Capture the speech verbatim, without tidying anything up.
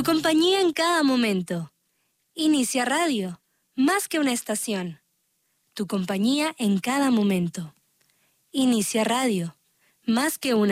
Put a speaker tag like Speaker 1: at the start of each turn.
Speaker 1: compañía en cada momento. Inicia Radio, más que una estación. Tu compañía en cada momento. Inicia Radio, más que una